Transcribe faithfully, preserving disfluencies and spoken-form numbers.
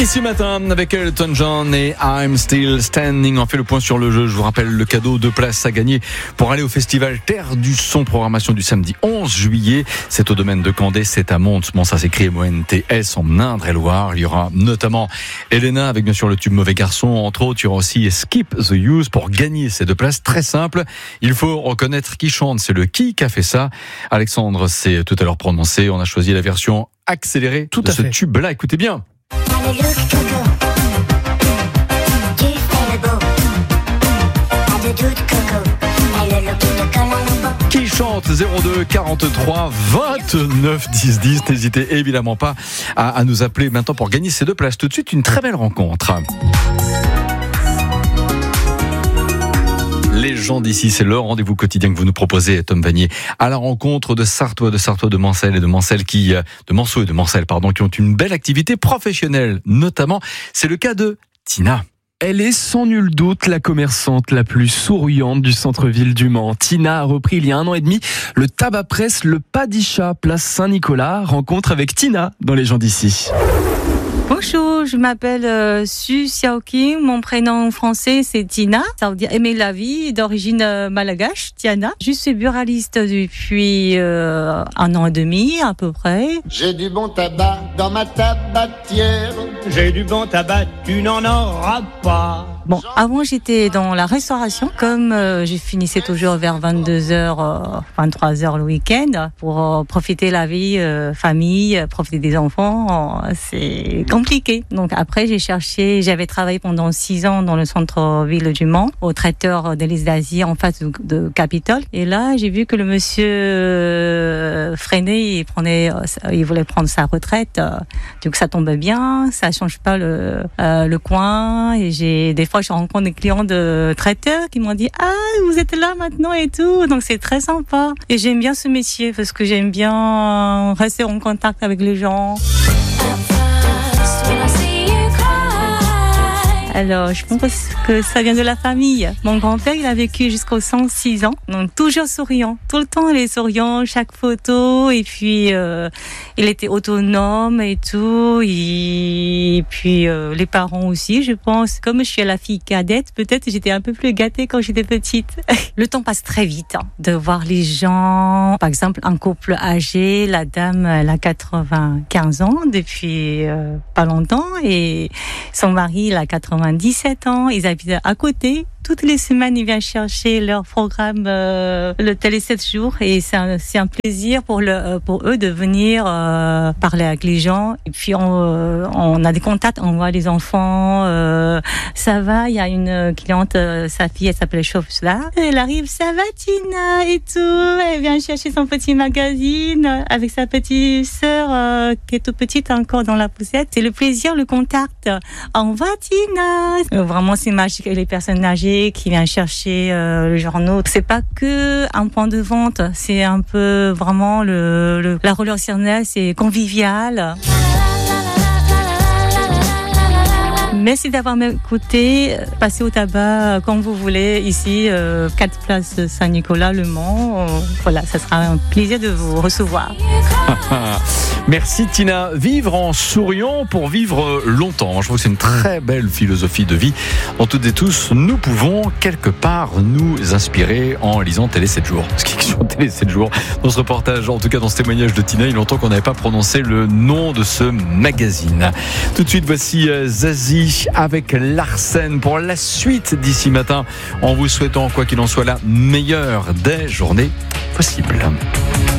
Ici matin avec Elton John et I'm Still Standing. On fait le point sur le jeu. Je vous rappelle le cadeau de place à gagner pour aller au festival Terre du Son, programmation du samedi onze juillet. C'est au domaine de Candé, c'est à Montes. Bon, ça s'écrit M O N T S en Indre-et-Loire. Il y aura notamment Elena avec bien sûr le tube Mauvais Garçon. Entre autres, il y aura aussi Skip the Use pour gagner ces deux places. Très simple. Il faut reconnaître qui chante. C'est le qui qui a fait ça. Alexandre s'est tout à l'heure prononcé. On a choisi la version accélérée tout de à ce fait. tube-là. Écoutez bien. Qui chante zéro deux quarante-trois vingt-neuf dix dix. N'hésitez évidemment pas à, à nous appeler maintenant pour gagner ces deux places. Tout de suite, une très belle rencontre. Les gens d'ici, c'est le rendez-vous quotidien que vous nous proposez, Tom Vanier, à la rencontre de Sartois, de Sartois, de Mancel et de Mancel qui, de Manceau et de Mancel, pardon, qui ont une belle activité professionnelle, notamment. C'est le cas de Tina. Elle est sans nul doute la commerçante la plus souriante du centre-ville du Mans. Tina a repris il y a un an et demi le tabac presse Le Padichat, place Saint-Nicolas. Rencontre avec Tina dans Les gens d'ici. Bonjour, je m'appelle euh, Su Xiaoqing. Mon prénom français c'est Tina. Ça veut dire aimer la vie, d'origine euh, malgache, Tiana. Je suis buraliste depuis euh, un an et demi à peu près. J'ai du bon tabac dans ma tabatière. J'ai du bon tabac, tu n'en auras pas. Bon, avant j'étais dans la restauration. Comme euh, je finissais toujours vers vingt-deux heures, euh, vingt-trois heures le week-end pour euh, profiter de la vie, euh, famille, profiter des enfants, euh, c'est compliqué. Donc après j'ai cherché, j'avais travaillé pendant six ans dans le centre-ville du Mans, au traiteur de l'Est d'Asie en face de, de Capitole. Et là j'ai vu que le monsieur euh, freinait, il prenait, euh, il voulait prendre sa retraite. Euh, donc ça tombait bien, ça change pas le euh, le coin. Et j'ai des fois je rencontre des clients de traiteurs qui m'ont dit « Ah, vous êtes là maintenant et tout ». Donc c'est très sympa. Et j'aime bien ce métier parce que j'aime bien rester en contact avec les gens. Alors, je pense que ça vient de la famille. Mon grand-père, il a vécu jusqu'aux cent six ans, donc toujours souriant. Tout le temps, il est souriant, chaque photo. Et puis, euh, il était autonome et tout. Et puis, euh, les parents aussi, je pense. Comme je suis la fille cadette, peut-être j'étais un peu plus gâtée quand j'étais petite. Le temps passe très vite, hein, de voir les gens. Par exemple, un couple âgé, la dame, elle a quatre-vingt-quinze ans depuis euh, pas longtemps. Et son mari, il a quatre-vingt-dix-sept ans, ils habitent à côté. Toutes les semaines, ils viennent chercher leur programme, euh, le télé sept jours, et c'est un, c'est un plaisir pour, le, pour eux de venir euh, parler avec les gens. Et puis on, euh, on a des contacts, on voit les enfants. Euh, ça va, il y a une cliente, euh, sa fille, elle s'appelle Chauve là. Elle arrive, ça va Tina et tout. Elle vient chercher son petit magazine avec sa petite sœur euh, qui est toute petite encore dans la poussette. C'est le plaisir, le contact. Au revoir Tina. Euh, vraiment, c'est magique avec les personnes âgées qui vient chercher euh, le journaux. C'est pas que un point de vente, c'est un peu vraiment le, le la relationnelle, c'est convivial. Merci d'avoir m'écouté. Passez au tabac quand vous voulez. Ici, euh, quatre places Saint-Nicolas, Le Mans. Euh, voilà, ça sera un plaisir de vous recevoir. Merci Tina. Vivre en souriant pour vivre longtemps. Je trouve que c'est une très belle philosophie de vie dont toutes et tous nous pouvons quelque part nous inspirer en lisant Télé sept jours. Ce qui est sur Télé sept jours. Dans ce reportage, en tout cas dans ce témoignage de Tina, il y a longtemps qu'on n'avait pas prononcé le nom de ce magazine. Tout de suite, voici Zazie avec Larsen pour la suite d'ici matin, en vous souhaitant, quoi qu'il en soit, la meilleure des journées possibles.